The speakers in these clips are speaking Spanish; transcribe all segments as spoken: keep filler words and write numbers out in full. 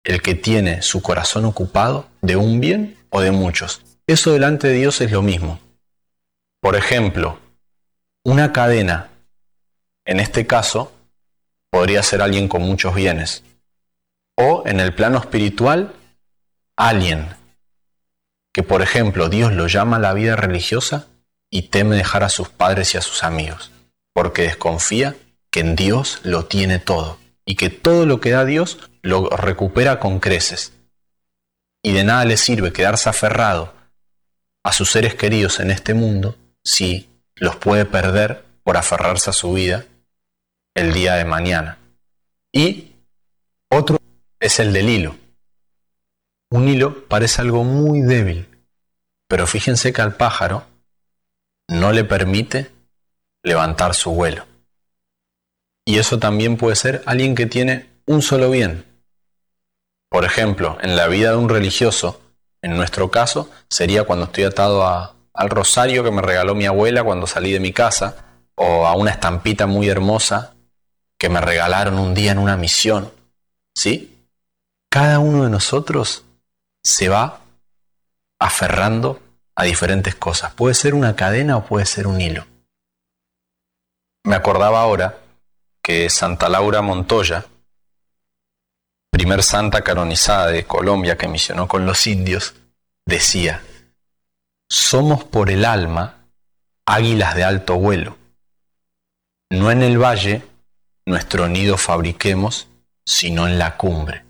el que tiene su corazón ocupado de un bien o de muchos. Eso delante de Dios es lo mismo. Por ejemplo, una cadena, en este caso, podría ser alguien con muchos bienes. O en el plano espiritual, alguien que, por ejemplo, Dios lo llama a la vida religiosa y teme dejar a sus padres y a sus amigos, porque desconfía que en Dios lo tiene todo y que todo lo que da Dios lo recupera con creces. Y de nada le sirve quedarse aferrado a sus seres queridos en este mundo si los puede perder por aferrarse a su vida el día de mañana. Y otro es el del hilo. Un hilo parece algo muy débil, pero fíjense que al pájaro no le permite levantar su vuelo. Y eso también puede ser alguien que tiene un solo bien. Por ejemplo, en la vida de un religioso, en nuestro caso, sería cuando estoy atado a, al rosario que me regaló mi abuela cuando salí de mi casa, o a una estampita muy hermosa que me regalaron un día en una misión. ¿Sí? Cada uno de nosotros se va aferrando a diferentes cosas. Puede ser una cadena o puede ser un hilo. Me acordaba ahora que Santa Laura Montoya, primer santa canonizada de Colombia que misionó con los indios, decía: somos por el alma águilas de alto vuelo. No en el valle nuestro nido fabriquemos, sino en la cumbre.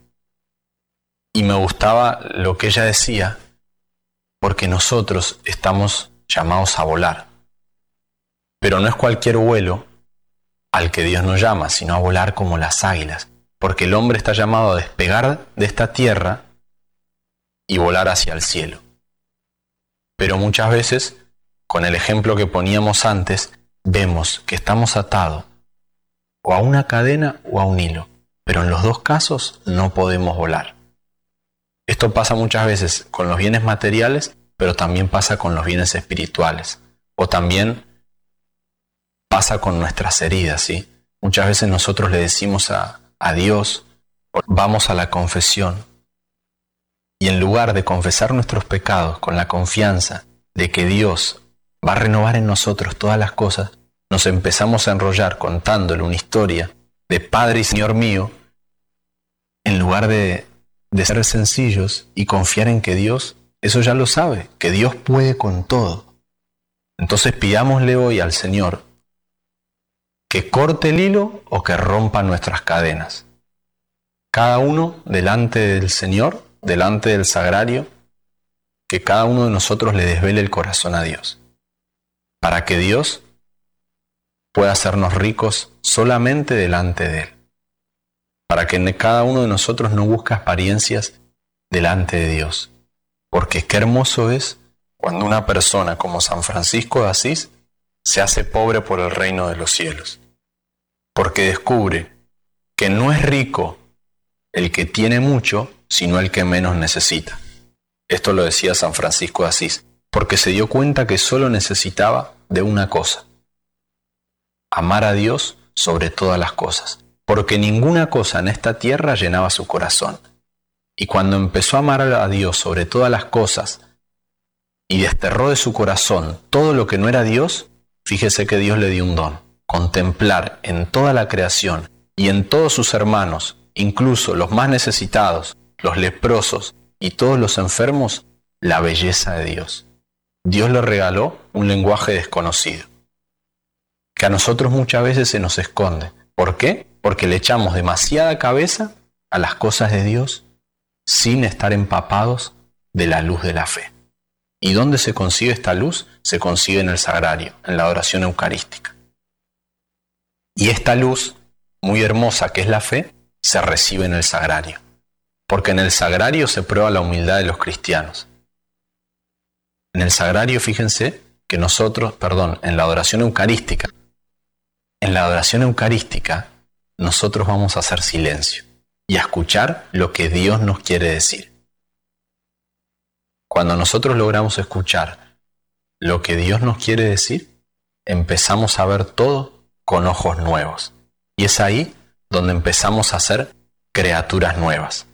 Y me gustaba lo que ella decía, porque nosotros estamos llamados a volar. Pero no es cualquier vuelo al que Dios nos llama, sino a volar como las águilas. Porque el hombre está llamado a despegar de esta tierra y volar hacia el cielo. Pero muchas veces, con el ejemplo que poníamos antes, vemos que estamos atados o a una cadena o a un hilo. Pero en los dos casos no podemos volar. Esto pasa muchas veces con los bienes materiales, pero también pasa con los bienes espirituales. O también pasa con nuestras heridas, ¿sí? Muchas veces nosotros le decimos a, a Dios, vamos a la confesión, y en lugar de confesar nuestros pecados con la confianza de que Dios va a renovar en nosotros todas las cosas, nos empezamos a enrollar contándole una historia de Padre y Señor mío, en lugar de, de ser sencillos y confiar en que Dios, eso ya lo sabe, que Dios puede con todo. Entonces pidámosle hoy al Señor que corte el hilo o que rompa nuestras cadenas. Cada uno delante del Señor, delante del sagrario, que cada uno de nosotros le desvele el corazón a Dios, para que Dios pueda hacernos ricos solamente delante de Él, para que cada uno de nosotros no busque apariencias delante de Dios, porque qué hermoso es cuando una persona como San Francisco de Asís se hace pobre por el reino de los cielos, porque descubre que no es rico el que tiene mucho, sino el que menos necesita. Esto lo decía San Francisco de Asís, porque se dio cuenta que solo necesitaba de una cosa: amar a Dios sobre todas las cosas, porque ninguna cosa en esta tierra llenaba su corazón. Y cuando empezó a amar a Dios sobre todas las cosas y desterró de su corazón todo lo que no era Dios, fíjese que Dios le dio un don: contemplar en toda la creación y en todos sus hermanos, incluso los más necesitados, los leprosos y todos los enfermos, la belleza de Dios. Dios le regaló un lenguaje desconocido, que a nosotros muchas veces se nos esconde. ¿Por qué? Porque le echamos demasiada cabeza a las cosas de Dios sin estar empapados de la luz de la fe. ¿Y dónde se consigue esta luz? Se consigue en el sagrario, en la adoración eucarística. Y esta luz, muy hermosa que es la fe, se recibe en el sagrario, porque en el sagrario se prueba la humildad de los cristianos. En el sagrario, fíjense que nosotros, perdón, en la adoración eucarística, en la adoración eucarística, nosotros vamos a hacer silencio y a escuchar lo que Dios nos quiere decir. Cuando nosotros logramos escuchar lo que Dios nos quiere decir, empezamos a ver todo con ojos nuevos. Y es ahí donde empezamos a ser criaturas nuevas.